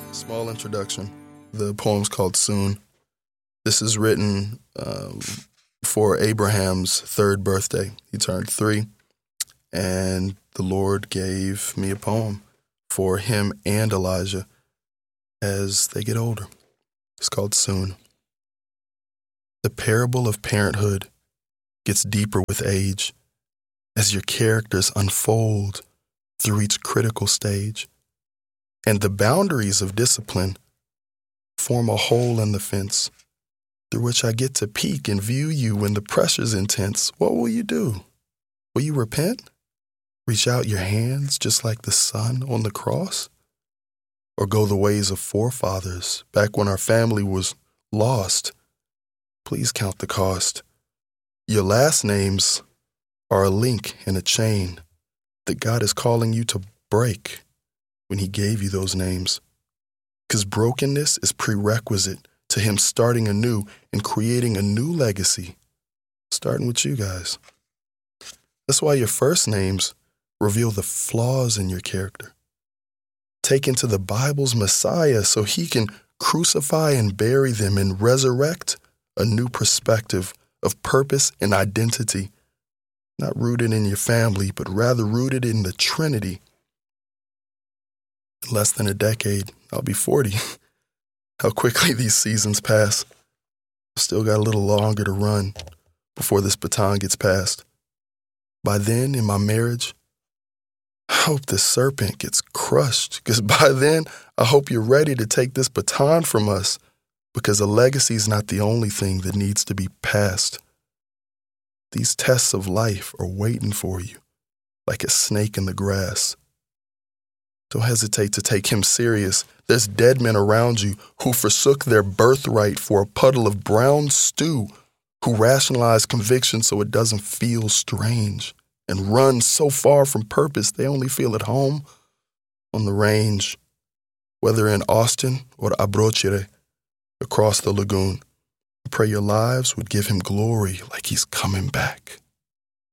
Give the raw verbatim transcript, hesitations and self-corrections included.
Small introduction. The poem's called Soon. This is written um, for Abraham's third birthday. He turned three, and the Lord gave me a poem for him and Elijah as they get older. It's called Soon. The parable of parenthood gets deeper with age as your characters unfold through each critical stage, and the boundaries of discipline form a hole in the fence through which I get to peek and view you when the pressure's intense. What will you do? Will you repent? Reach out your hands just like the Son on the cross? Or go the ways of forefathers back when our family was lost? Please count the cost. Your last names are a link in a chain that God is calling you to break when he gave you those names. Because brokenness is prerequisite to him starting anew and creating a new legacy, starting with you guys. That's why your first names reveal the flaws in your character. Taken to the Bible's Messiah so he can crucify and bury them and resurrect a new perspective of purpose and identity, not rooted in your family, but rather rooted in the Trinity. In less than a decade, I'll be forty. How quickly these seasons pass. I've still got a little longer to run before this baton gets passed. By then, in my marriage, I hope this serpent gets crushed, because by then, I hope you're ready to take this baton from us, because a legacy is not the only thing that needs to be passed. These tests of life are waiting for you, like a snake in the grass. Don't hesitate to take him serious. There's dead men around you who forsook their birthright for a puddle of brown stew, who rationalize conviction so it doesn't feel strange, and run so far from purpose they only feel at home on the range, whether in Austin or Abrochire, across the lagoon. I pray your lives would give him glory like he's coming back.